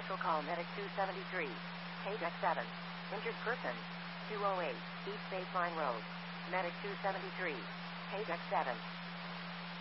Special call Medic 273. Paydeck 7. Injured person. 208 East Baseline Road. Medic 273. Paydeck 7.